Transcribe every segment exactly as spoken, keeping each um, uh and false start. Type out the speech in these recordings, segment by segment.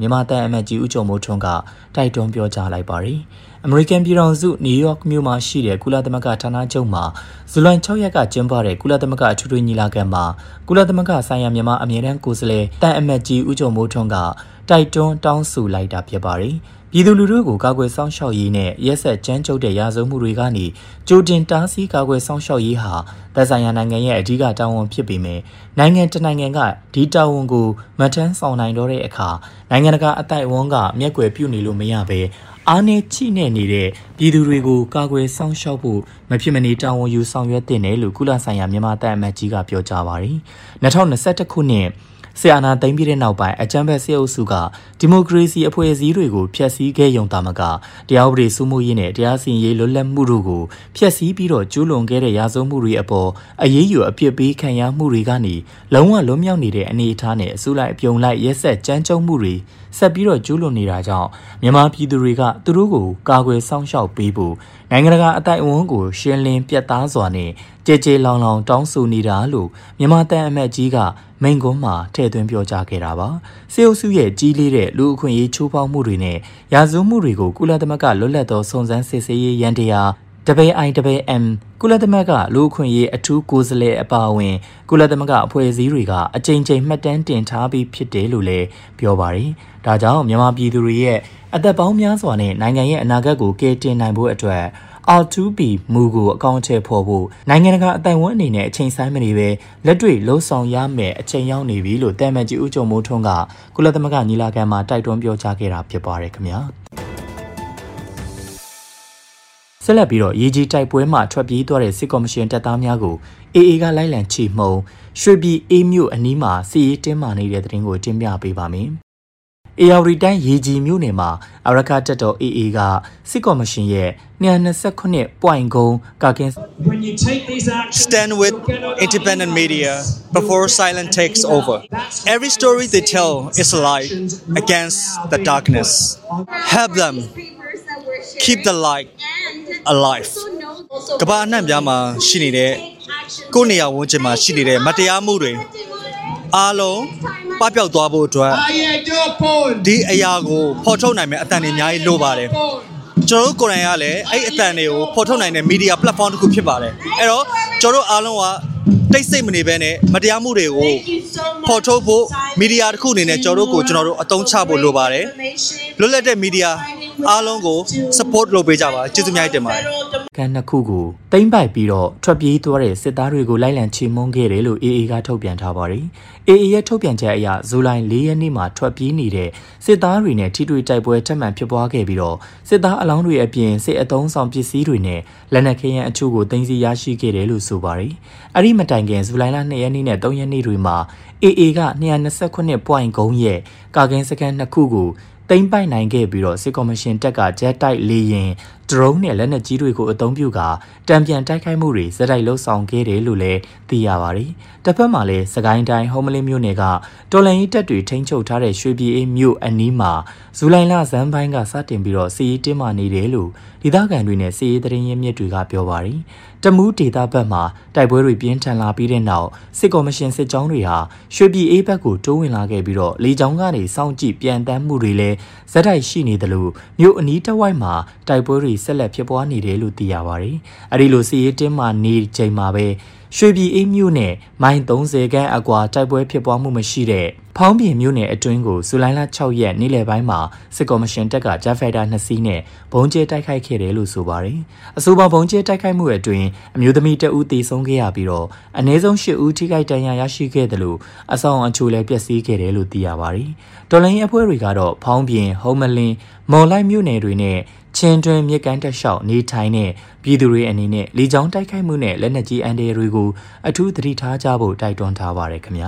မြန်မာတန်အမတ်ကြီးဦးကျော်မိုးထွန်းကတိုက်တွန်းပြောကြားလိုက်ပါတယ်။ အမေရိကန်ပြည်ထောင်စုနယူးယောက်မြို့မှာရှိတဲ့ကုလသမဂ္ဂဌာနချုပ်မှာဇူလိုင်၆ရက်ကကျင်းပတဲ့ကုလသမဂ္ဂအထွေထွေညီလာခံမှာကုလသမဂ္ဂဆိုင်ရာမြန်မာအမြဲတမ်းကိုယ်စားလှယ်တန်အမတ်ကြီးဦးကျော်မိုးထွန်းကတိုက်တွန်းတောင်းဆိုလိုက်တာဖြစ်ပါတယ်။ပြည်သူလူထုကိုကာကွယ်စောင့်ရှောက်ရေးနဲ့ရက်စက်ကြမ်းကြုတ်တဲ့ရာဇဝတ်မှုတွေကနေကြိုတင်တားဆီးကာကွယ်စောင့်ရှောက်ရေးဟာသက်ဆိုင်ရာနိုင်ငံရဲ့အဓိကတာဝန်ဖြစ်ပေမဲ့နိုင်ငံတနိုင်ငံကဒီတာဝန်ကိုမထမ်းဆောင်နိုင်တော့တဲ့အခါနိုင်ငံတကာအသိုက်အဝန်းကမျက်ကွယ်ပြုနေလို့မရဘဲအားနည်းချိနဲ့နေတဲ့ပြည်သူတွေကိုကာကွယ်စောင့်ရှောက်ဖို့မဖြစ်မနေတာဝန်ယူဆောင်ရွက်တင်တယ်လို့ကုလဆိုင်ရာမြန်မာတပ်အမတ်ကြီးကပြောကြားပါတယ်။၂၀၂၁ခုနှစ်ဆီယနာသိမ်းပြီးတဲ့နောက်ပိုင်းအကြမ်းဖက်စစ်အုပ်စုကဒီမိုကရေစီအဖွဲ့အစည်းတွေကိုဖျက်ဆီးခဲ့ရုံသာမကတရားဥပဒေစိုးမိုးရေးနဲ့တရားစီရင်ရေးလွတ်လပ်မှုတို့ကိုဖျက်ဆီးပြီးတော့ကျူးလွန်ခဲ့တဲ့ရာဇဝတ်မှုတွေအပေါ်အရေးယူအပြစ်ပေးခံရမှုတွေကနေလုံးဝလွတ်မြောက်နေတဲ့အနေအထားနဲ့အစိုးရအပြုံလိုက်ရက်စက်ကြမ်းကြုတ်မှုတွေဆက်ပြီးတော့ကျူးလွန်နေတာကြောင့်မြန်မာပြည်သူတွေကသူတို့ကိုကာကွယ်စောင့်ရှောက်ပေးဖို့နိုင်ငံတကာအသိုက်အဝန်းကိုရှင်းလင်းပြတ်သားစွာနဲ့ကြဲကြဲလောင်လောင်တောင်းဆိုနေတာလို့မြန်မာတန်အမတ်ကြီးကမိန့်ခွန်းမှာထည့်သွင်းပြောကြားခဲ့တာပါ။စစ်အုပ်စုရဲ့ကြီးလေးတဲ့လူအခွင့်အရေးချိုးဖောက်မှုတွေနဲ့ရာဇဝတ်မှုတွေကိုကုလသမဂ္ဂလွတ်လပ်သောစုံစမ်းစစ်ဆေးရေးရန်တရား ဒဘယ်အိုင် ဒဘယ်အမ် ကုလသမဂ္ဂလူ့အခွင့်အရေးအထူးကိုယ်စားလှယ်အပါအဝင်ကုလသမဂ္ဂအဖွဲ့အစည်းတွေကအကြိမ်ကြိမ်မှတ်တမ်းတင်ထားပြီးဖြစ်တယ်လို့လည်းပြောပါတယ်။ဒါကြောင့်မြန်မာပြည်သူတွေရဲ့အသက်ပေါင်းများစွာနဲ့နိုင်ငံရဲ့အနာဂတ်ကိုကယ်တင်နိုင်ဖို့အတွက် အာ တူ ပီ မူကိုအကောင့်အထည်ဖော်ဖို့နိုင်ငံတကာအတိုင်ဝန်းအနေနဲ့အချိန်ဆိုင်မနေပဲလက်တွေ့လှုံ့ဆော်ရမယ်အချိန်ရောက်နေပြီလို့တန်မတ်ကြီးဦးကျော်မိုးထွန်းကကုလသမဂ္ဂညီလာခံမှာတိုက်တွန်းပြောကြားခဲ့တာဖြစ်ပါတယ်ခင်ဗျာဆက်လက်ပြီးတော့ရေကြီးတိုက်ပွဲမှာထွက်ပြေးသွားတဲ့စစ်ကော်မရှင်တပ်သားများကို အေအေ ကလိုက်လံချီမှုန်းရွှေပြည်အေးမြို့အနီးမှာစီရေးတင်းမာနေတဲ့တဲ့တင်ကိုတင်ပြပေးပါမယ်အေယာဝတီတိုင်းရေကြီးမြို့နယ်မှာအရကတပ်တော် အေအေ ကစစ်ကော်မရှင်ရဲ့two twenty-nine pointကုန်းကာကင်း Stand with independent media before silence takes over. Every story they tell is a light against the darkness. Help them keep the light alive. ကမ္ဘာအနှံ့ပြားမှာရှိနေတဲ့ကိုယ့်နေရာဝန်းကျင်မှာရှိနေတဲ့မတရားမှုတွေအားလုံးပပျောက်သွားဖို့အတွက်ဒီအရာကိုဖော်ထုတ်နိုင်မယ်အတန်တွေအများကြီးလိုပါတယ်ကျွန်တော်တို့ကိုယ်တိုင်ကလည်းအဲ့အတန်တွေကိုဖော်ထုတ်နိုင်တဲ့ media platform တစ်ခုဖြစ်ပါတယ်အဲ့တော့ကျွန်တော်တို့အားလုံးကတိတ်ဆိတ်မနေဘဲနဲ့မတရားမှုတွေကိုဖော်ထုတ်ဖို့ media တစ်ခုအနေနဲ့ကျွန်တော်တို့ကိုကျွန်တော်တို့အသုံးချဖို့လိုပါတယ်လွတ်လပ်တဲ့ media အားလုံးကို support လုပ်ပေးကြပါကျေးဇူးများတင်ပါတယ်ကန်နှစ်ခုကိုတိမ့်ပိုက်ပြီးတော့ထွက်ပြေးသွားတဲ့စစ်သားတွေကိုလိုက်လံချေမှုန်းခဲ့တယ်လို့ အေအေ ကထုတ်ပြန်ထားပါတယ်။ အေအေ ရဲ့ထုတ်ပြန်ချက်အရဇူလိုင်၄ရက်နေ့မှာထွက်ပြေးနေတဲ့စစ်သားတွေနဲ့ထိတွေ့တိုက်ပွဲထပ်မံဖြစ်ပွားခဲ့ပြီးတော့စစ်သားအလောင်းတွေအပြင်စစ်အုံဆောင်ပစ္စည်းတွေနဲ့လက်နက်ခဲယမ်းအချို့ကိုသိမ်းဆည်းရရှိခဲ့တယ်လို့ဆိုပါတယ်။အဲ့ဒီမတိုင်ခင်ဇူလိုင်လ၂ရက်နေ့နဲ့၃ရက်နေ့တွေမှာ အေအေ ကtwo twenty-nine pointကုန်းရဲ့ကာကင်းစခန်းနှစ်ခုကိုတိမ့်ပိုက်နိုင်ခဲ့ပြီးတော့စစ်ကော်မရှင်တပ်ကဂျက်တိုက်လေရင်ဒရုန်းနဲ့လက်နက်ကြီးတွေကိုအသုံးပြုကာတံပြန်တိုက်ခိုက်မှုတွေစတိုက်လှုပ်ဆောင်ခဲ့တယ်လို့လည်းသိရပါတယ်။တစ်ဖက်မှာလည်းစကိုင်းတိုင်းဟုံးမလင်းမြို့နယ်ကတော်လန်ရေးတပ်တွေထိန်းချုပ်ထားတဲ့ရွှေပြည်အေးမြို့အနီးမှာဇူလိုင်လဇန်ပိုင်းကစတင်ပြီးတော့စီးရေးတင်းမာနေတယ်လို့ဒေသခံတွေနဲ့စီးရေးသတင်းရင်းမြစ်တွေကပြောပါတယ်။တမူးဒေသဘက်မှာတိုက်ပွဲတွေပြင်းထန်လာပြီးတဲ့နောက်စစ်ကော်မရှင်စစ်ကြောင်းတွေဟာရွှေပြည်အေးဘက်ကိုတိုးဝင်လာခဲ့ပြီးတော့လေကြောင်းကနေစောင့်ကြည့်ပြန်တမ်းမှုတွေလည်းဇက်တိုက်ရှိနေတယ်လို့မြို့အနီးတစ်ဝိုက်မှာတိုက်ပွဲတွေဆက်လက်ဖြစ်ပွားနေတယ်လို့သိရပါတယ်။အဲဒီလိုစီးရေးတင်းမာနေချိန်မှာပဲရွှေပြည်အေးမြို့နယ်မိုင်သirtyခန်းအကွာတိုက်ပွဲဖြစ်ပွားမှုမရှိတဲ့ဖောင်းပြင်မြို့နယ်အတွင်းကိုဇူလိုင်လ၆ရက်နေ့လယ်ပိုင်းမှာစစ်ကော်မရှင်တပ်ကဂျက်ဖိုက်တာနှစ်စီးနဲ့ဘုံကျဲတိုက်ခိုက်ခဲ့တယ်လို့ဆိုပါတယ်။အဆိုပါဘုံကျဲတိုက်ခိုက်မှုအတွင်းအမျိုးသမီးတဦးသေဆုံးခဲ့ရပြီးတော့အနည်းဆုံးeightဦးထိခိုက်ဒဏ်ရာရရှိခဲ့တယ်လို့အဆောင်အချို့လည်းပျက်စီးခဲ့တယ်လို့သိရပါတယ်။တော်လိုင်းအဖွဲ့တွေကတော့ဖောင်းပြင်ဟုံးမလင်းမော်လိုက်မြို့နယ်တွေနဲ့ချင်းတွင်မြစ်ကမ်းတက်လျှောက်နေထိုင်တဲ့ပြည်သူတွေအနေနဲ့လေကြောင်းတိုက်ခိုက်မှုနဲ့လက်နက်ကြီးအန်ဒီတွေကိုအထူးသတိထားကြဖို့တိုက်တွန်းထားပါတယ်ခင်ဗျာ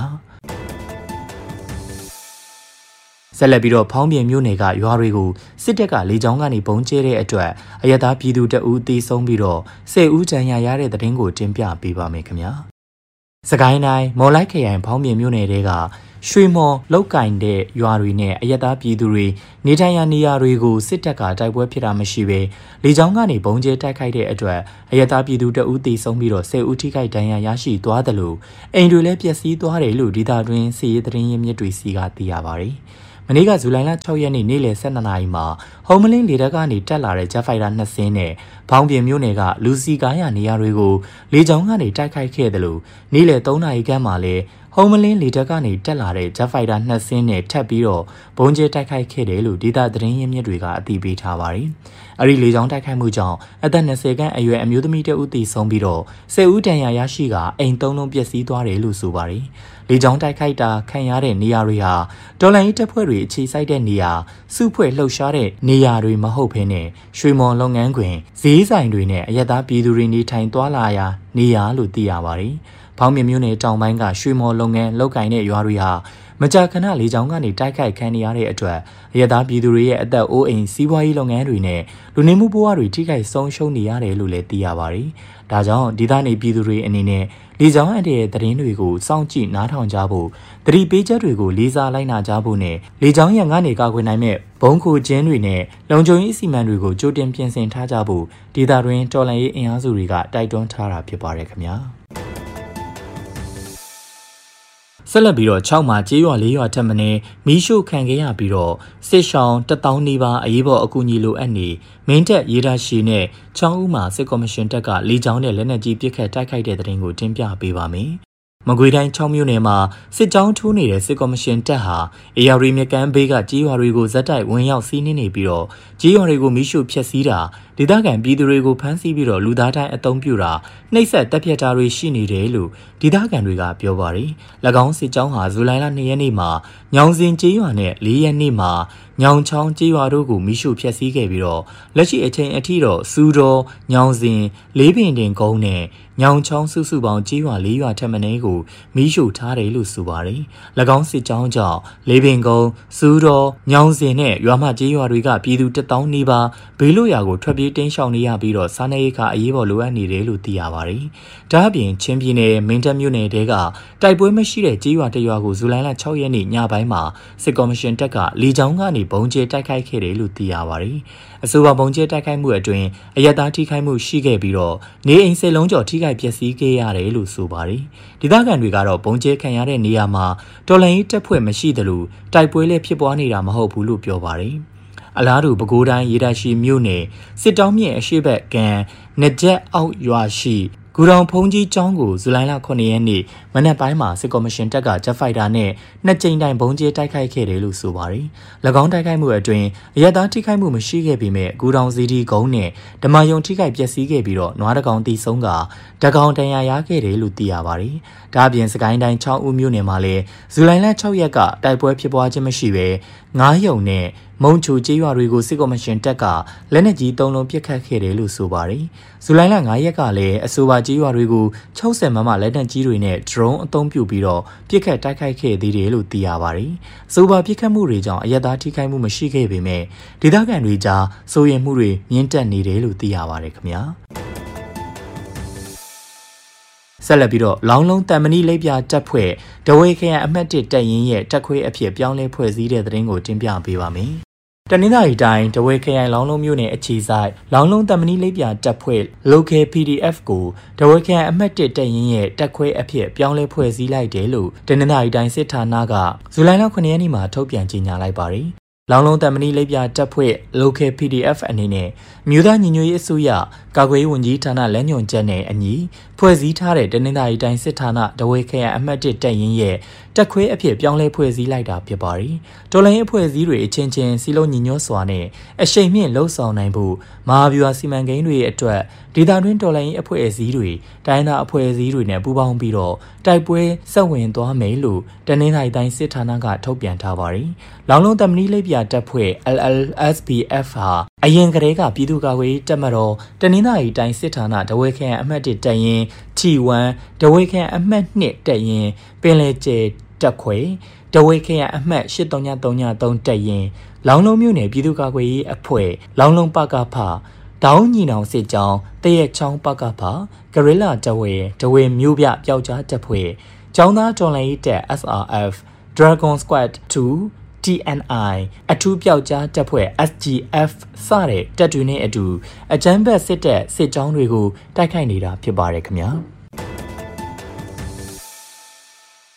ဆက်လက်ပြီးတော့ဖောင်းပြင်မြို့နယ်ကရွာတွေကိုစစ်တပ်ကလေကြောင်းကနေပုံကျဲတဲ့အတွက်အရသာပြည်သူတအူးသေဆုံးပြီးတော့tenဦးဒဏ်ရာရတဲ့တဲ့တင်ကိုတင်ပြပေးပါမယ်ခင်ဗျာစကိုင်းတိုင်းမော်လိုက်ခရိုင်ဖောင်းပြင်မြို့နယ်တွေကရွှေမော်လောက်ကင်တဲ့ရွာတွေနဲ့အယက်သားပြည်သူတွေနေထိုင်ရာနေရာတွေကိုစစ်တပ်ကတိုက်ပွဲဖြစ်တာမရှိဘဲလေကြောင်းကနေဘုံကျဲတိုက်ခိုက်တဲ့အတွက်အယက်သားပြည်သူတအူးသေဆုံးပြီးတော့tenဦးထိခိုက်ဒဏ်ရာရရှိသွားတယ်လို့အိမ်တွေလည်းပျက်စီးသွားတယ်လို့ဒေသတွင်းစစ်ရေးသတင်းရင်းမြစ်တွေစီကသိရပါတယ်။မနေ့ကဇူလိုင်လ၆ရက်နေ့နေ့လယ်၁၂နာရီမှာဟုံမလင်းလေတပ်ကနေတက်လာတဲ့ဂျက်ဖိုက်တာနှစ်စင်းနဲ့ဘောင်ပြင်မြို့နယ်ကလူစီကားရနေရာတွေကိုလေကြောင်းကနေတိုက်ခိုက်ခဲ့တယ်လို့နေ့လယ်၃နာရီခန့်မှာလည်းဟုံမလင်းလေတပ်ကနေတက်လာတဲ့ဂျက်ဖိုက်တာနှစ်စင်းနဲ့ထပ်ပြီးတော့ဘုံကျဲတိုက်ခိုက်ခဲ့တယ်လို့ဒေသသတင်းရင်းမြစ်တွေကအသိပေးထားပါတယ်။အဲဒီလေကြောင်းတိုက်ခိုက်မှုကြောင့်အသက်၂၀ခန့်အရွယ်အမျိုးသမီးတဦးသေဆုံးပြီးတော့၁၀ဦးဒဏ်ရာရရှိကအိမ်သုံးလုံးပျက်စီးသွားတယ်လို့ဆိုပါတယ်။လေကြောင်းတိုက်ခိုက်တာခံရတဲ့နေရာတွေဟာဒေါ်လာရေးတပ်ဖွဲ့တွေအခြေစိုက်တဲ့နေရာစုဖွဲ့လှုပ်ရှားတဲ့နေရာတွေမဟုတ်ဘဲနဲ့ရွှေမော်လုပ်ငန်းခွင်ဈေးဆိုင်တွေနဲ့အရက်သားပြည်သူတွေနေထိုင်သွားလာရာနေရာလို့သိရပါတယ်။ဘောင်းမြမြို့နယ်တောင်ပိုင်းကရွှေမော်လုပ်ငန်းလုပ်ကိုင်တဲ့ရွာတွေဟာမကြာခဏလေကြောင်းကနေတိုက်ခိုက်ခံရတဲ့အတွက်အရက်သားပြည်သူတွေရဲ့အသက်အိုးအိမ်စီးပွားရေးလုပ်ငန်းတွေနဲ့လူနေမှုဘဝတွေထိခိုက်ဆုံးရှုံးနေရတယ်လို့လည်းသိရပါတယ်။ဒါကြောင့်ဒေသနေပြည်သူတွေအနေနဲ့လေကြောင်းအန်တဲ့သတင်းတွေကိုစောင့်ကြည့်နားထောင်ကြဖို့သတိပေးချက်တွေကိုလေးစားလိုက်နာကြဖို့နဲ့လေကြောင်းရန်ကနေကာကွယ်နိုင်မဲ့ဘုံခိုခြင်းတွေနဲ့လုံခြုံရေးအစီအမံတွေကိုကြိုတင်ပြင်ဆင်ထားကြဖို့ဒေသတွင်းတော်လှန်ရေးအင်အားစုတွေကတိုက်တွန်းထားတာဖြစ်ပါတယ်ခင်ဗျာ။ဆက်လက်ပြီးတော့၆မှာကျေးရွာ၄ရွာထက်မနည်းမီးရှို့ခံခဲ့ရပြီးတော့စစ်ရှောင်းတစ်သောင်းနီးပါးအရေးပေါ်အကူအညီလိုအပ်နေမင်းတပ်ရေဒါရှိနဲ့ချောင်းဦးမှာစစ်ကော်မရှင်တပ်ကလေကြောင်းနဲ့လက်နက်ကြီးပစ်ခတ်တိုက်ခိုက်တဲ့တဲ့တင်ကိုတင်ပြပေးပါမယ်။မကွေတိုင်း၆မြို့နယ်မှာစစ်ကြောင်းထိုးနေတဲ့စစ်ကော်မရှင်တပ်ဟာအေရရီမြကမ်းဘေးကကြေးရွာတွေကိုဇက်တိုက်ဝင်ရောက်စီးနင်းနေပြီးတော့ကြေးရွာတွေကိုမီးရှို့ဖျက်ဆီးတာဒေသခံပြည်သူတွေကိုဖမ်းဆီးပြီးတော့လူသားတိုင်းအသုံးပြုတာနှိပ်စက်တပ်ဖြတ်တာတွေရှိနေတယ်လို့ဒေသခံတွေကပြောပါတယ်။၎င်းစစ်ကြောင်းဟာဇူလိုင်လ၂ရက်နေ့မှာညောင်စင်ကြေးရွာနဲ့၄ရက်နေ့မှာညောင်ချောင်းကြေးရွာတို့ကိုမီးရှို့ဖျက်ဆီးခဲ့ပြီးတော့လက်ရှိအချိန်အထိတော့စူတော်ညောင်စင်လေးပင်တင်ကုန်းနဲ့ညောင်ချောင်းစုစုပေါင်းကြေးရွာ၄ရွာထက်မနည်းကိုမီးရှို့ထားတယ်လို့ဆိုပါတယ်။၎င်းစစ်ကြောင်းကြောင့်လေးပင်ကုန်းစူတော်ညောင်စင်နဲ့ရွာမကြေးရွာတွေကပြည်သူတစ်သောင်းနီးပါးဘေးလွတ်ရာကိုထွက်ပြေးတင်းရှောင်နေရပြီးတော့စားနပ်ရိက္ခာအရေးပေါ်လိုအပ်နေတယ်လို့သိရပါတယ်။ဒါ့အပြင်ချင်းပြည်နယ်မင်းတပ်မြို့နယ်တဲကတိုက်ပွဲမရှိတဲ့ကြေးရွာတရွာကိုဇူလိုင်လ၆ရက်နေ့ညပိုင်းမှာစစ်ကော်မရှင်တပ်ကလေကြောင်းကနေဘုံကျဲတိုက်ခိုက်ခဲ့တယ်လို့သိရပါတယ်။အဆိုပါဘုံကျဲတိုက်ခိုက်မှုအတွင်းအရက်သားထိခိုက်မှုရှိခဲ့ပြီးတော့နေအိမ်စိတ်လုံးကျော်ထိခိုက်ပျက်စီးခဲ့ရတယ်လို့ဆိုပါတယ်။ဒေသခံတွေကတော့ဘုံကျဲခံရတဲ့နေရာမှာတော်လှန်ရေးတပ်ဖွဲ့မရှိသလိုတိုက်ပွဲလည်းဖြစ်ပွားနေတာမဟုတ်ဘူးလို့ပြောပါတယ်။အလားတူပဲခူးတိုင်းရေဒါရှိမြို့နယ်စစ်တောင်းမြင့်အရှိဘက်ကံနှစ်ကျက်အောက်ရွာရှိဂူတောင်ဖုန်ကြီးကျောင်းကိုဇူလိုင်လခုနှစ်ရက်နေ့မနက်ပိုင်းမှာစစ်ကော်မရှင်တပ်ကဂျက်ဖိုက်တာနဲ့နှစ်ကြိမ်တိုင်ဘုံကျဲတိုက်ခိုက်ခဲ့တယ်လို့ဆိုပါတယ်။၎င်းတိုက်ခိုက်မှုအတွင်းအရက်သားထိခိုက်မှုမရှိခဲ့ပေမဲ့ဂူတောင်စီဒီကုန်းနဲ့ဓမ္မယုံထိခိုက်ပျက်စီးခဲ့ပြီးတော့နွားတကောင်တီဆုံးကတကောင်တန်ရာရခဲ့တယ်လို့သိရပါတယ်။ဒါအပြင်စကိုင်းတိုင်းချောင်းဦးမြို့နယ်မှာလည်းဇူလိုင်လ၆ရက်ကတိုက်ပွဲဖြစ်ပွားခြင်းမရှိဘဲငားယုံနဲ့မုံချိုကျေးရွာတွေကိုစစ်ကော်မရှင်တပ်ကလက်နက်ကြီးသုံးလုံးပစ်ခတ်ခဲ့တယ်လို့ဆိုပါတယ်။ဇူလိုင်လ၅ရက်ကလည်းအဆိုပါကျေးရွာတွေကို၆၀မမလက်နက်ကြီးတွေနဲ့ drone အသုံးပြုပြီးတော့ပစ်ခတ်တိုက်ခိုက်ခဲ့သေးတယ်လို့သိရပါတယ်။အဆိုပါပစ်ခတ်မှုတွေကြောင့်အရက်သားထိခိုက်မှုမရှိခဲ့ပေမဲ့ဒေသခံတွေကြားစိုးရိမ်မှုတွေမြင့်တက်နေတယ်လို့သိရပါတယ်ခင်ဗျာ။ဆက်လက်ပြီးတော့လောင်းလုံးတန်မဏိလိပ်ပြတပ်ဖွဲ့ဒဝေခရိုင်အမှတ်၁တပ်ရင်းရဲ့တပ်ခွေးအဖြစ်ပြောင်းလဲဖွဲ့စည်းတဲ့သတင်းကိုတင်ပြပေးပါမယ်။တနင်္သာရီတိုင်းဒဝေခရိုင်လောင်းလုံးမြို့နယ်အခြေစိုက်လောင်းလုံးတန်မဏိလိပ်ပြတပ်ဖွဲ့ Local ပီ ဒီ အက်ဖ် ကိုဒဝေခရိုင်အမှတ်၁တပ်ရင်းရဲ့တပ်ခွေးအဖြစ်ပြောင်းလဲဖွဲ့စည်းလိုက်တယ်လို့တနင်္သာရီတိုင်းစစ်ဌာနကဇူလိုင်လခုနှစ်ရက်နေ့မှာထုတ်ပြန်ကြေညာလိုက်ပါတယ်။လောင်းလုံးတန်မဏိလိပ်ပြတပ်ဖွဲ့ Local ပီ ဒီ အက်ဖ် အနေနဲ့မြို့သားညီညွတ်ရေးအစိုးရကာကွယ်ရေးဝန်ကြီးဌာနလမ်းညွှန်ချက်နဲ့အညီဖွဲ့စည်းထားတဲ့တနင်္သာရီတိုင်းစစ်ဌာနဒဝေခရိုင်အမှတ်၁တပ်ရင်းရဲ့တပ်ခွေးအဖြစ်ပြောင်းလဲဖွဲ့စည်းလိုက်တာဖြစ်ပါတယ်။တော်လှန်ရေးအဖွဲ့အစည်းတွေအချင်းချင်းစီလုံးညီညွတ်စွာနဲ့အရှိန်မြင့်လှုပ်ဆောင်နိုင်ဖို့မဟာဗျူဟာစီမံကိန်းတွေအတွက်ဒေသတွင်းတော်လှန်ရေးအဖွဲ့အစည်းတွေတိုင်းဒေသအဖွဲ့အစည်းတွေနဲ့ပူးပေါင်းပြီးတော့တိုက်ပွဲဆက်ဝင်သွားမယ်လို့တနင်္သာရီတိုင်းစစ်ဌာနကထုတ်ပြန်ထားပါတယ်။လောင်းလုံးတမဏိလိပ်ပြတပ်ဖွဲ့ L L S B F ဟာအရင်ကတည်းကပြည်သူ့ကာကွယ်ရေးတပ်မတော်တနင်္သာရီတိုင်းစစ်ဌာနဒဝေခရိုင်အမှတ်၁တပ်ရင်း T 1ဒဝေခရိုင်အမှတ်၂တပ်ရင်းပင်လယ်ကျဲတပ်ခွေဒဝေခရိုင်အမှတ်၈၃၃၃တပ်ရင်းလောင်းလုံးမြို့နယ်ပြည်သူ့ကာကွယ်ရေးအဖွဲ့လောင်းလုံးပကဖတောင်းညီနောင်စစ်ကြောင်းတရက်ချောင်းပကဖဂရိလာတဝေဒဝေမြို့ပြပျောက်ကြားတပ်ဖွဲ့ကျောင်းသားတော်လှန်ရေးတပ် S R F Dragon Squad 2 T N I အထူးပျောက်ကြားတပ်ဖွဲ့ S G F စတဲ့တပ်တွေနဲ့အတူအကြမ်းဖက်စစ်တပ်စစ်ကြောင်းတွေကိုတိုက်ခိုက်နေတာဖြစ်ပါတယ်ခင်ဗျာ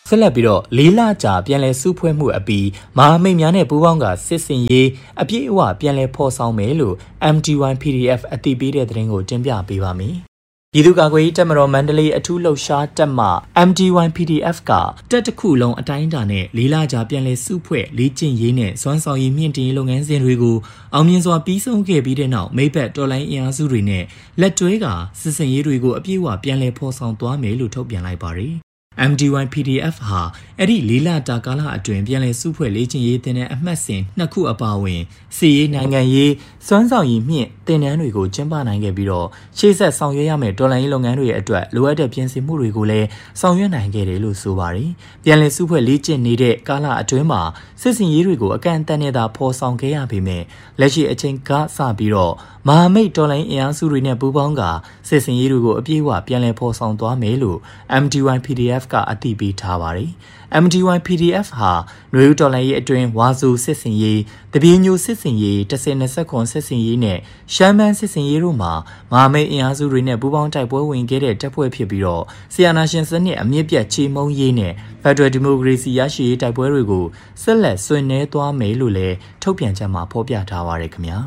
ဆက်လက်ပြီးတော့လေးလကြာပြန်လည်စုဖွဲ့မှုအပြီးမဟာမိတ်များနဲ့ပူးပေါင်းကစစ်စင်ရေးအပြည့်အဝပြန်လည်ဖော်ဆောင်မယ်လို့ M D Y P D F အသိပေးတဲ့သတင်းကိုတင်ပြပေးပါမယ်။ပြည်သူ့ကာကွယ်ရေးတပ်မတော်မန္တလေးအထူးလှုပ်ရှားတပ်မှ M D Y P D F ကတပ်တစ်ခုလုံးအတိုင်းအတာနဲ့လေးလကြာပြန်လည်စုဖွဲ့လေ့ကျင့်ရေးနဲ့စွမ်းဆောင်ရည်မြင့်တင်ရေးလုပ်ငန်းစဉ်တွေကိုအောင်မြင်စွာပြီးဆုံးခဲ့ပြီးတဲ့နောက်မိဘတော်လိုင်းအင်အားစုတွေနဲ့လက်တွဲကစစ်စင်ရေးတွေကိုအပြည့်အဝပြန်လည်ဖော်ဆောင်သွားမယ်လို့ထုတ်ပြန်လိုက်ပါတယ်။ M D Y P D F ဟာအဲ့ဒီလေးလတာကာလအတွင်းပြန်လည်စုဖွဲ့လေ့ကျင့်ရေးတင်တဲ့အမှတ်စဉ်နှစ်ခုအပါအဝင်စီရေးနိုင်ငံရေးစွမ်းဆောင်ရည်မြင့်တင်နန်းတွေကိုကျင်းပနိုင်ခဲ့ပြီးတော့ရှေ့ဆက်ဆောင်ရွက်ရမယ့်တော်လှန်ရေးလုပ်ငန်းတွေအတွက်လိုအပ်တဲ့ပြင်ဆင်မှုတွေကိုလည်းဆောင်ရွက်နိုင်ခဲ့တယ်လို့ဆိုပါတယ်။ပြန်လည်စုဖွဲ့လေ့ကျင့်နေတဲ့ကာလအတွင်းမှာစစ်စင်ရေးတွေကိုအကန့်အသတ်နဲ့သာဖော်ဆောင်ခဲ့ရပေမဲ့လက်ရှိအချိန်ကစပြီးတော့မဟာမိတ်တော်လှန်ရေးအင်အားစုတွေနဲ့ပူးပေါင်းကစစ်စင်ရေးတွေကိုအပြည့်အဝပြန်လည်ဖော်ဆောင်သွားမယ်လို့ M D Y P D F ကအသိပေးထားပါတယ်။ M D Y P D F ဟာနွေဦးတော်လှန်ရေးအတွင်းဝါဆိုစစ်စင်ရေးတပြေညိုစစ်စင်ရေးတစ်ဆယ်နှစ်ဆက်ခွန်စစ်စင်ရေးနဲ့ရှမ်းမန်းစစ်စင်ရေးတို့မှာမဟာမိတ်အင်အားစုတွေနဲ့ပူးပေါင်းတိုက်ပွဲဝင်ခဲ့တဲ့တပ်ဖွဲ့ဖြစ်ပြီးတော့ဆီယနာရှင်စနစ်အမြင့်ပြတ်ချေမှုန်းရေးနဲ့ဖက်ဒရယ်ဒီမိုကရေစီရရှိရေးတိုက်ပွဲတွေကိုဆက်လက်ဆွေးနွေးသွားမယ်လို့လည်းထုတ်ပြန်ချက်မှာဖော်ပြထားပါရခင်ဗျာ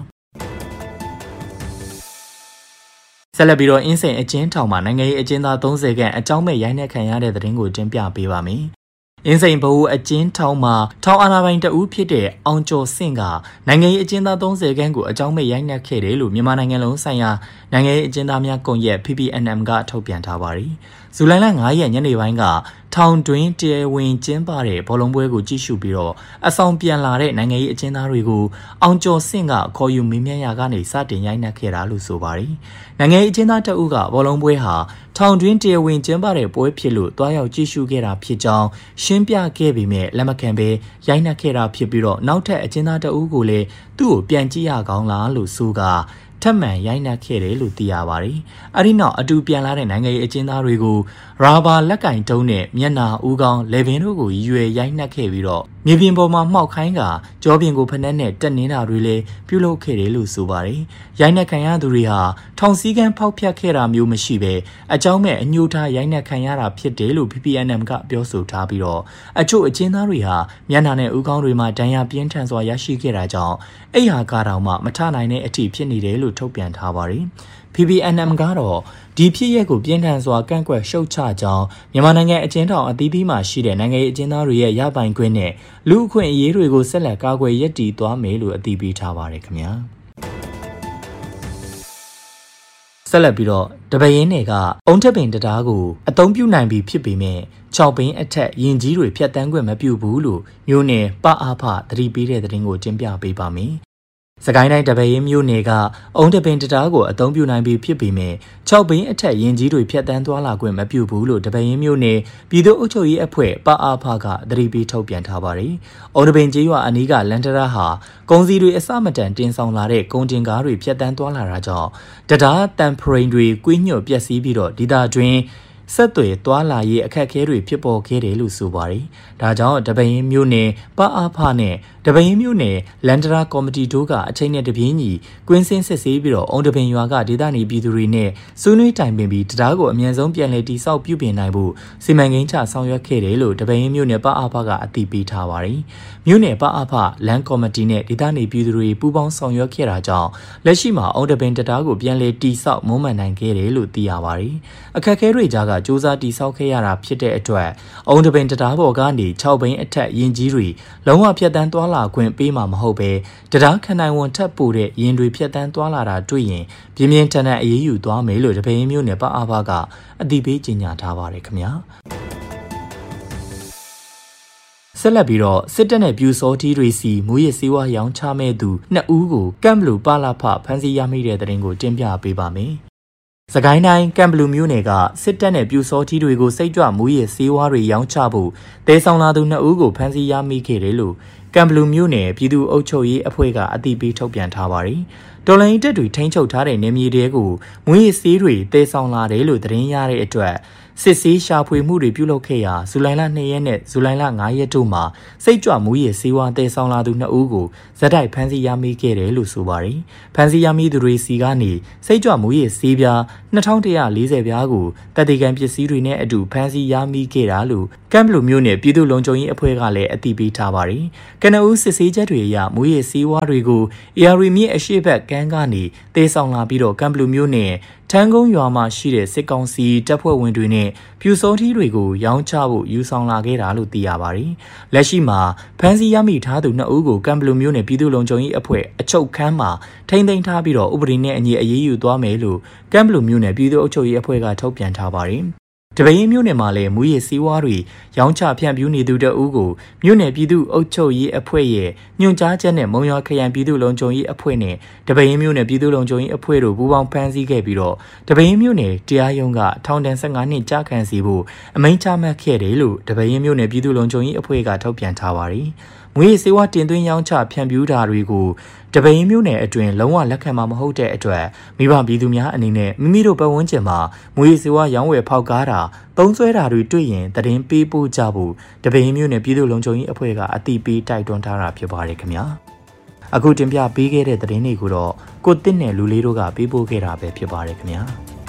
ဆက်လက်ပြီးတော့အင်းစိန်အကျဉ်းထောင်မှာနိုင်ငံရေးအကျဉ်းသားသုံးဆယ်ခန့်အကြောင်းမဲ့ရိုက်နှက်ခံရတဲ့သတင်းကိုတင်ပြပေးပါမယ်။အင်းစိန်ဘဟုအကျဉ်းထောင်မှာထောင်အာဏာပိုင်တဦးဖြစ်တဲ့အောင်ကျော်စင့်ကနိုင်ငံရေးအကျဉ်းသားသုံးဆယ်ခန့်ကိုအကြောင်းမဲ့ရိုက်နှက်ခဲ့တယ်လို့မြန်မာနိုင်ငံလုံးဆိုင်ရာနိုင်ငံရေးအကျဉ်းသားများကွန်ရက် P P N M ကထုတ်ပြန်ထားပါတယ်။ဇူလိုင်လ၅ရက်ညနေပိုင်းကထောင်တွင်းတရားဝင်ကျင်းပတဲ့ဘောလုံးပွဲကိုကြည့်ရှုပြီးတော့အဆောင်ပြန်လာတဲ့နိုင်ငံရေးအကျဉ်းသားတွေကိုအောင်ကျော်စင့်ကခေါ်ယူမေးမြန်းရာကနေစတင်ရိုက်နှက်ခဲ့တာလို့ဆိုပါတယ်။နိုင်ငံရေးအကျဉ်းသားတအုပ်ကဘောလုံးပွဲဟာထောင်တွင်းတရားဝင်ကျင်းပတဲ့ပွဲဖြစ်လို့တွားရောက်ကြည့်ရှုခဲ့တာဖြစ်ကြောင်းရှင်းပြခဲ့ပေမဲ့လက်မခံဘဲရိုက်နှက်ခဲ့တာဖြစ်ပြီးတော့နောက်ထပ်အကျဉ်းသားတအုပ်ကိုလည်းသူ့ကိုပြန်ကြည့်ရကောင်းလားလို့ဆိုကထပ်မံရိုက်နှက်ခဲ့တယ်လို့သိရပါတယ်။အဲဒီနောက်အတူပြန်လာတဲ့နိုင်ငံရေးအကျဉ်းသားတွေကိုရာဘာလက်ကင်တုံးနဲ့မျက်နာဦးခေါင်းလေပင်တို့ကိုရွယ်ရိုက်နှက်ခဲ့ပြီးတော့မြေပြင်ပေါ်မှာမှောက်ခိုင်းကကြောပြင်ကိုဖက်နှက်နဲ့တက်နေတာတွေလည်းပြုလုပ်ခဲ့တယ်လို့ဆိုပါတယ်။ရိုက်နှက်ခံရသူတွေဟာထောင်စည်းကမ်းဖောက်ဖျက်ခဲ့တာမျိုးမရှိဘဲအကြောင်းမဲ့အညှို့ထားရိုက်နှက်ခံရတာဖြစ်တယ်လို့ P P N M ကပြောဆိုထားပြီးတော့အချို့အကျဉ်းသားတွေဟာမျက်နာနဲ့ဦးခေါင်းတွေမှာဒဏ်ရာပြင်းထန်စွာရရှိခဲ့တာကြောင့်အိယာကားတောင်မှမထနိုင်တဲ့အထိဖြစ်နေတယ်လို့ထုတ်ပြန်ထားပါတယ်။ P P N M ကတော့ဒီဖြစ်ရပ်ကိုပြင်းထန်စွာကန့်ကွက်ရှုတ်ချကြောင်းမြန်မာနိုင်ငံအကျဉ်းထောင်အသီးသီးမှာရှိတဲ့နိုင်ငံရေးအကျဉ်းသားတွေရဲ့ရပိုင်ခွင့်နဲ့လူအခွင့်အရေးတွေကိုဆက်လက်ကာကွယ်ရည်တည်သွားမယ်လို့အသိပေးထားပါတယ်ခင်ဗျာဆက်လက်ပြီးတော့တပင်းတွေကအုံထက်ပင်တရားကိုအသုံးပြုနိုင်ပြီဖြစ်ပေမဲ့၆ပင်းအထက်ရင်ကြီးတွေဖြတ်တန်းခွင့်မပြုဘူးလို့မျိုးနယ်ပအားဖသတိပေးတဲ့သတင်းကိုတင်ပြပေးပါမယ်စကိုင်းတိုင်းတပင်းမြို့နယ်ကအုံတပင်တရားကိုအသုံးပြုနိုင်ပြီဖြစ်ပေမဲ့၆ပင်းအထက်ရင်ကြီးတွေဖြတ်တန်းသွားလာခွင့်မပြုဘူးလို့တပင်းမြို့နယ်ပြည်သူ့အုပ်ချုပ်ရေးအဖွဲ့ပအားဖကသတိပေးထုတ်ပြန်ထားပါတယ်။အုံတပင်ကျေးရွာအနီးကလန်တရာဟာကုန်စည်တွေအစမတန်တင်ဆောင်လာတဲ့ကုန်တင်ကားတွေဖြတ်တန်းသွားလာတာကြောင့်တရားတန်ဖရိန်တွေကွေးညွတ်ပျက်စီးပြီးတော့ဒေသတွင်းဆက်သွယ်သွားလာရေးအခက်အခဲတွေဖြစ်ပေါ်ခဲ့တယ်လို့ဆိုပါတယ်။ဒါကြောင့်တပင်းမြို့နယ်ပအားဖနဲ့တပင်းမြို့နယ်လန်ဒရာကော်မတီတို့ကအချိန်နဲ့တပြေးညီကွင်းစင်းစစ်ဆေးပြီးတော့အုံတပင်ရွာကဒေသနေပြည်သူတွေနဲ့ဆွေးနွေးတိုင်ပင်ပြီးတရားကိုအမြန်ဆုံးပြန်လည်တည်ဆောက်ပြုပြင်နိုင်ဖို့စီမံကိန်းချဆောင်ရွက်ခဲ့တယ်လို့တပင်းမြို့နယ်ပအားဖကအသိပေးထားပါတယ်။မြို့နယ်ပအားဖလန်ကော်မတီနဲ့ဒေသနေပြည်သူတွေပူးပေါင်းဆောင်ရွက်ခဲ့တာကြောင့်လက်ရှိမှာအုံတပင်တရားကိုပြန်လည်တည်ဆောက်မွမ်းမံနိုင်ခဲ့တယ်လို့သိရပါတယ်။အခက်အခဲတွေကြားကစူးစမ်းတည်ဆောက်ခဲ့ရတာဖြစ်တဲ့အတွက်အုံတပင်တရားပေါ်ကနေ၆ဘိန်းအထက်ရင်ကြီးတွေလုံးဝဖြတ်တန်းသွားလာခွင့်ပေးမှာမဟုတ်ပဲတရားခနိုင်ဝန်ထပ်ပို့တဲ့ရင်တွေဖြတ်တန်းသွားလာတာတွေ့ရင်ပြင်းပြင်းထန်ထန်အရေးယူသွားမယ်လို့တပင်းမျိုးနယ်ပအားဖကအသိပေးကြေညာထားပါတယ်ခင်ဗျာဆက်လက်ပြီးတော့စစ်တပ်နဲ့ပြူစောတီတွေစီမူရစ်စေဝါရောင်းချမဲ့သူနှစ်ဦးကိုကမ်ဘလူပါလာဖဖမ်းဆီးရမိတဲ့တဲ့ရင်ကိုတင်ပြပေးပါမယ်စကိုင်းတိုင်းကမ်ဘလူမြို့နယ်ကစစ်တပ်နဲ့ပြူစောထီးတွေကိုစိတ်ကြွမူရစ်ဆေးဝါးတွေရောင်းချဖို့တဲဆောင်လာသူနှစ်ဦးကိုဖမ်းဆီးရမိခဲ့တယ်လို့ကမ်ဘလူမြို့နယ်ပြည်သူ့အုပ်ချုပ်ရေးအဖွဲ့ကအသိပေးထုတ်ပြန်ထားပါတယ်။တော်လိုင်းတပ်တွေထိန်းချုပ်ထားတဲ့နေမြေတွေကိုမူရစ်ဆေးတွေတဲဆောင်လာတယ်လို့သတင်းရတဲ့အတွက်စစ်ဆေးရှာဖွေမှုတွေပြုလုပ်ခဲ့ရာဇူလိုင်လနှစ်ရက်နဲ့ဇူလိုင်လငါးရက်တို့မှာစိတ်ကြွမူရည်စေဝါတည်ဆောင်လာသူနှစ်ဦးကိုဇက်တိုက်ဖမ်းဆီးရမိခဲ့တယ်လို့ဆိုပါတယ်။ဖမ်းဆီးရမိသူတွေစီကနေစိတ်ကြွမူရည်စေးပြားနှစ်ထောင်တစ်ရာလေးဆယ်ပြားကိုတပ်တေကန်ပစ္စည်းတွေနဲ့အတူဖမ်းဆီးရမိခဲ့တာလို့ကမ်ဘလူမျိုးနယ်ပြည်သူ့လုံခြုံရေးအဖွဲ့ကလည်းအသိပေးထားပါတယ်။ကနဦးစစ်ဆေးချက်တွေအရမူရည်စေဝါတွေကိုအေအာရီမြစ်အရှိတ်ဘက်ကမ်းကနေတည်ဆောင်လာပြီးတော့ကမ်ဘလူမျိုးနယ်ထန်းကုန်းရွာမှာရှိတဲ့စစ်ကောင်စီတပ်ဖွဲ့ဝင်တွေနဲ့ပြူစောထီးတွေကိုရောင်းချဖို့ယူဆောင်လာခဲ့တာလို့သိရပါတယ်။လက်ရှိမှာဖမ်းဆီးရမိထားသူနှစ်ဦးကိုကမ်ဘလူမျိုးနယ်ပြည်သူ့လုံခြုံရေးအဖွဲ့အချုပ်ခန်းမှာထိန်းသိမ်းထားပြီးတော့ဥပဒေနဲ့အညီအရေးယူသွားမယ်လို့ကမ်ဘလူမျိုးနယ်ပြည်သူ့အုပ်ချုပ်ရေးအဖွဲ့ကထုတ်ပြန်ထားပါတယ်။တပင်းမြို့နယ်မှာလည်းမူရည်စည်းဝါးတွေရောင်းချဖြန့်ဖြူးနေသူတအုပ်ကိုမြို့နယ်ပြည်သူ့အုပ်ချုပ်ရေးအဖွဲ့ရဲ့ညွှန်ကြားချက်နဲ့မုံရွာခရိုင်ပြည်သူ့လုံခြုံရေးအဖွဲ့နဲ့တပင်းမြို့နယ်ပြည်သူ့လုံခြုံရေးအဖွဲ့တို့ပူးပေါင်းဖမ်းဆီးခဲ့ပြီးတော့တပင်းမြို့နယ်တရားရုံးကထောင်ဒဏ်၁၅နှစ်ကြာခံစီဖို့အမိန့်ချမှတ်ခဲ့တယ်လို့တပင်းမြို့နယ်ပြည်သူ့လုံခြုံရေးအဖွဲ့ကထုတ်ပြန်ထားပါတယ်။မွေးစေဝါတင်သွင်းရောင်းချဖြန့်ဖြူးတာတွေကိုတပင်းမျိုးနယ်အတွင်းလုံးဝလက်ခံမှာမဟုတ်တဲ့အတွက်မိဘပြည်သူများအနေနဲ့မိမိတို့ပတ်ဝန်းကျင်မှာမွေးစေဝါရောင်းဝယ်ဖောက်ကားတာသုံးစွဲတာတွေတွေ့ရင်တရင်ပေးပို့ကြဖို့တပင်းမျိုးနယ်ပြည်သူ့လုံခြုံရေးအဖွဲ့ကအသိပေးတိုက်တွန်းထားတာဖြစ်ပါတယ်ခင်ဗျာအခုတင်ပြပေးခဲ့တဲ့သတင်းတွေကိုတော့ကိုတစ်နဲ့လူလေးတို့ကပေးပို့ခဲ့တာပဲဖြစ်ပါတယ်ခင်ဗျာ